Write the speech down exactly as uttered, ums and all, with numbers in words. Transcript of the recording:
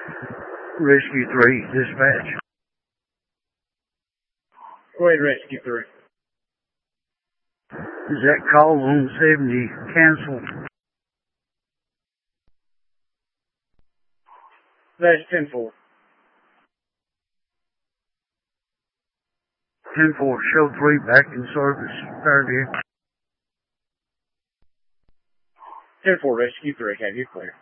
Rescue three, dispatch. Go ahead, Rescue three. Is that call on seventy canceled? That's ten four. ten four, show three back in service. Fairview. ten four, Rescue three, have you clear.